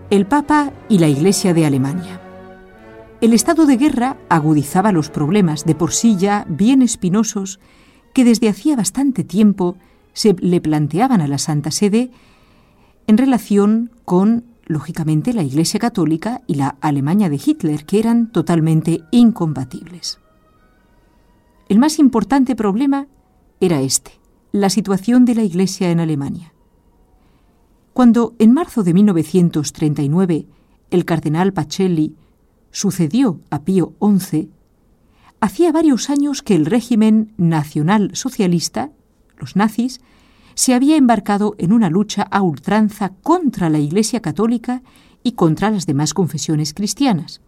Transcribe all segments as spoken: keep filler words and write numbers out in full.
El Papa y la Iglesia de Alemania. El estado de guerra agudizaba los problemas, de por sí ya bien espinosos, que desde hacía bastante tiempo se le planteaban a la Santa Sede en relación con, lógicamente, la Iglesia Católica y la Alemania de Hitler, que eran totalmente incompatibles. El más importante problema era este, la situación de la Iglesia en Alemania. Cuando en marzo de mil novecientos treinta y nueve el cardenal Pacelli sucedió a Pío once, hacía varios años que el régimen nacional socialista, los nazis, se había embarcado en una lucha a ultranza contra la Iglesia Católica y contra las demás confesiones cristianas.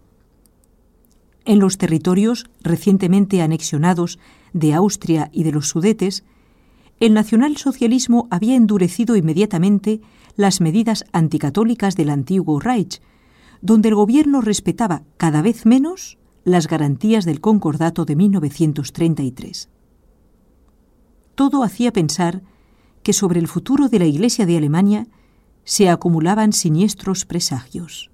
En los territorios recientemente anexionados de Austria y de los Sudetes, el nacionalsocialismo había endurecido inmediatamente las medidas anticatólicas del antiguo Reich, donde el gobierno respetaba cada vez menos las garantías del Concordato de mil novecientos treinta y tres. Todo hacía pensar que sobre el futuro de la Iglesia de Alemania se acumulaban siniestros presagios.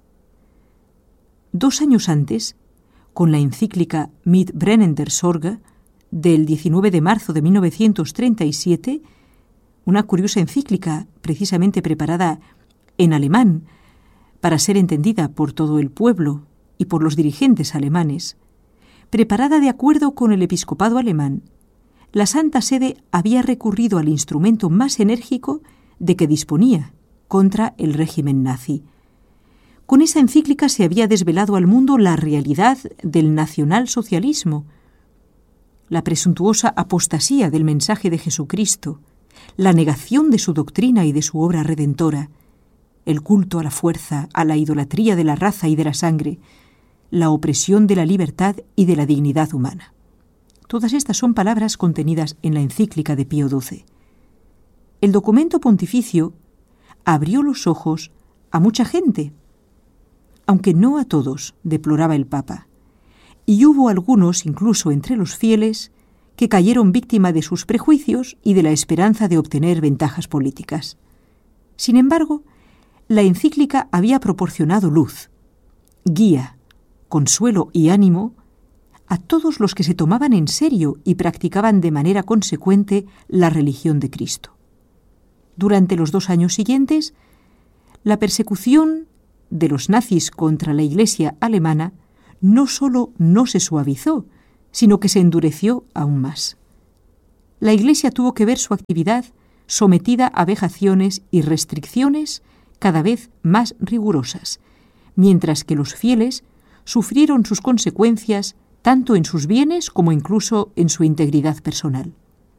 Dos años antes, con la encíclica Mit brennender Sorge del diecinueve de marzo de mil novecientos treinta y siete, una curiosa encíclica precisamente preparada en alemán para ser entendida por todo el pueblo y por los dirigentes alemanes, preparada de acuerdo con el episcopado alemán, la Santa Sede había recurrido al instrumento más enérgico de que disponía contra el régimen nazi. Con esa encíclica se había desvelado al mundo la realidad del nacionalsocialismo, la presuntuosa apostasía del mensaje de Jesucristo, la negación de su doctrina y de su obra redentora, el culto a la fuerza, a la idolatría de la raza y de la sangre, la opresión de la libertad y de la dignidad humana. Todas estas son palabras contenidas en la encíclica de Pío doce. El documento pontificio abrió los ojos a mucha gente, aunque no a todos, deploraba el Papa, y hubo algunos, incluso entre los fieles, que cayeron víctima de sus prejuicios y de la esperanza de obtener ventajas políticas. Sin embargo, la encíclica había proporcionado luz, guía, consuelo y ánimo a todos los que se tomaban en serio y practicaban de manera consecuente la religión de Cristo. Durante los dos años siguientes, la persecución de los nazis contra la Iglesia alemana no solo no se suavizó, sino que se endureció aún más. La Iglesia tuvo que ver su actividad sometida a vejaciones y restricciones cada vez más rigurosas, mientras que los fieles sufrieron sus consecuencias tanto en sus bienes como incluso en su integridad personal.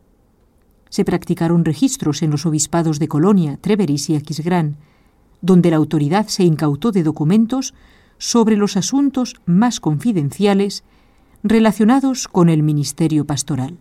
Se practicaron registros en los obispados de Colonia, Treveris y Aquisgrán, donde la autoridad se incautó de documentos sobre los asuntos más confidenciales relacionados con el ministerio pastoral.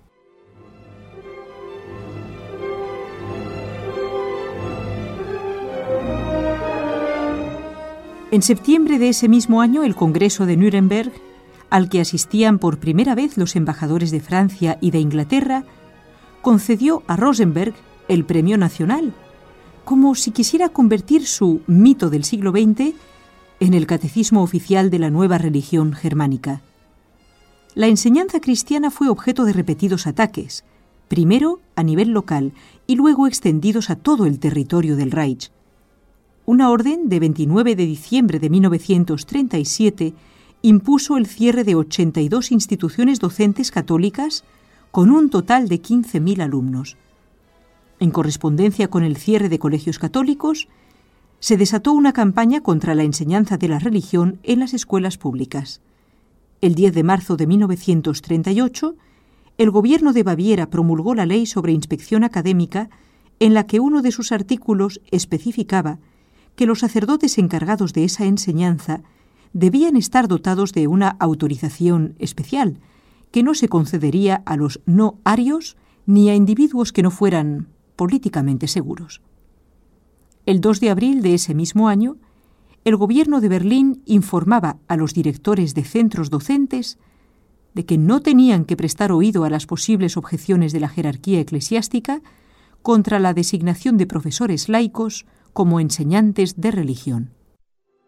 En septiembre de ese mismo año, el Congreso de Nuremberg, al que asistían por primera vez los embajadores de Francia y de Inglaterra, concedió a Rosenberg el Premio Nacional, como si quisiera convertir su mito del siglo veinte en el catecismo oficial de la nueva religión germánica. La enseñanza cristiana fue objeto de repetidos ataques, primero a nivel local y luego extendidos a todo el territorio del Reich. Una orden de veintinueve de diciembre de mil novecientos treinta y siete impuso el cierre de ochenta y dos instituciones docentes católicas con un total de quince mil alumnos. En correspondencia con el cierre de colegios católicos, se desató una campaña contra la enseñanza de la religión en las escuelas públicas. El diez de marzo de mil novecientos treinta y ocho, el gobierno de Baviera promulgó la ley sobre inspección académica, en la que uno de sus artículos especificaba que los sacerdotes encargados de esa enseñanza debían estar dotados de una autorización especial, que no se concedería a los no arios ni a individuos que no fueran políticamente seguros. El dos de abril de ese mismo año, el gobierno de Berlín informaba a los directores de centros docentes de que no tenían que prestar oído a las posibles objeciones de la jerarquía eclesiástica contra la designación de profesores laicos como enseñantes de religión.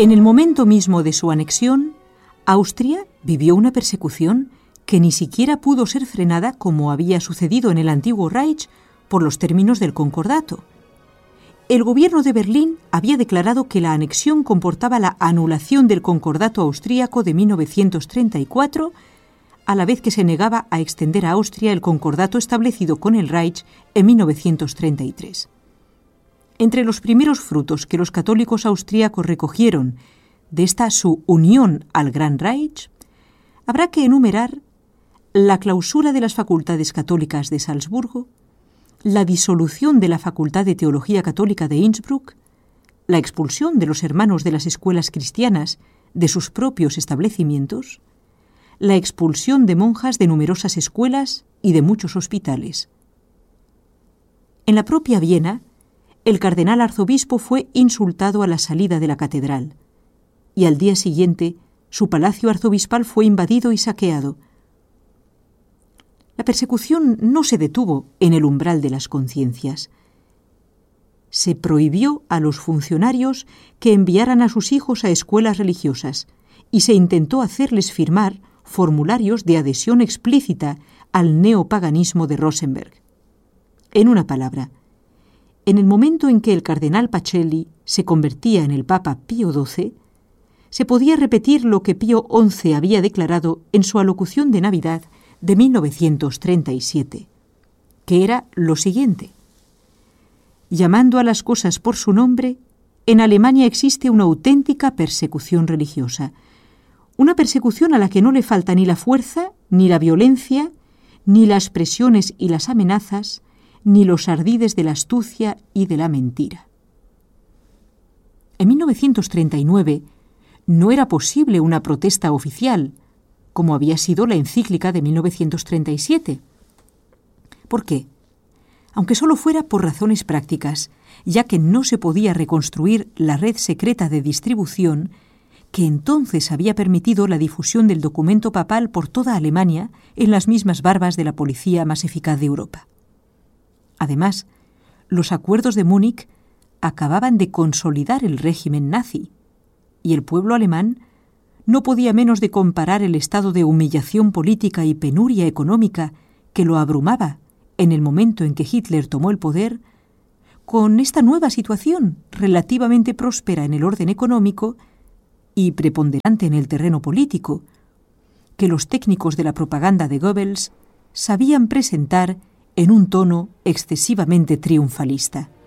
En el momento mismo de su anexión, Austria vivió una persecución que ni siquiera pudo ser frenada como había sucedido en el antiguo Reich por los términos del concordato. El gobierno de Berlín había declarado que la anexión comportaba la anulación del concordato austríaco de mil novecientos treinta y cuatro, a la vez que se negaba a extender a Austria el concordato establecido con el Reich en mil novecientos treinta y tres. Entre los primeros frutos que los católicos austríacos recogieron de esta su unión al Gran Reich, habrá que enumerar la clausura de las facultades católicas de Salzburgo, la disolución de la Facultad de Teología Católica de Innsbruck, la expulsión de los hermanos de las escuelas cristianas de sus propios establecimientos, la expulsión de monjas de numerosas escuelas y de muchos hospitales. En la propia Viena, el cardenal arzobispo fue insultado a la salida de la catedral, y al día siguiente su palacio arzobispal fue invadido y saqueado. La persecución no se detuvo en el umbral de las conciencias. Se prohibió a los funcionarios que enviaran a sus hijos a escuelas religiosas y se intentó hacerles firmar formularios de adhesión explícita al neopaganismo de Rosenberg. En una palabra, en el momento en que el cardenal Pacelli se convertía en el Papa Pío doce, se podía repetir lo que Pío once había declarado en su alocución de Navidad de mil novecientos treinta y siete, que era lo siguiente: llamando a las cosas por su nombre, en Alemania existe una auténtica persecución religiosa, una persecución a la que no le falta ni la fuerza, ni la violencia, ni las presiones y las amenazas, ni los ardides de la astucia y de la mentira. En mil novecientos treinta y nueve no era posible una protesta oficial, como había sido la encíclica de mil novecientos treinta y siete. ¿Por qué? Aunque solo fuera por razones prácticas, ya que no se podía reconstruir la red secreta de distribución que entonces había permitido la difusión del documento papal por toda Alemania en las mismas barbas de la policía más eficaz de Europa. Además, los acuerdos de Múnich acababan de consolidar el régimen nazi, y el pueblo alemán no podía menos de comparar el estado de humillación política y penuria económica que lo abrumaba en el momento en que Hitler tomó el poder con esta nueva situación relativamente próspera en el orden económico y preponderante en el terreno político, que los técnicos de la propaganda de Goebbels sabían presentar en un tono excesivamente triunfalista.